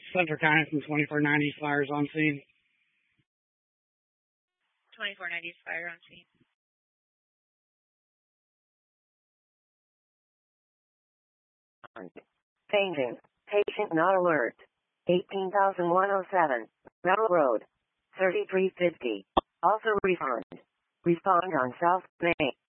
Center County from 2490 fires on scene. 2490 fire on scene. Changing. Patient not alert. 18,107. Metal Road. 3350. Also respond. Respond on South Main.